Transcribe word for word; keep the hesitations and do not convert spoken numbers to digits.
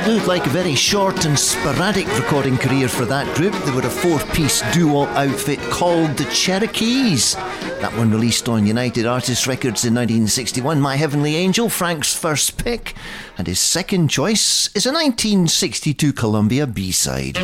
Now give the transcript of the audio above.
looked like a very short and sporadic recording career for that group. They were a four-piece duo outfit called the Cherokees. That one released on United Artists Records in nineteen sixty-one. My Heavenly Angel, Frank's first pick, and his second choice is a nineteen sixty-two Columbia B-side.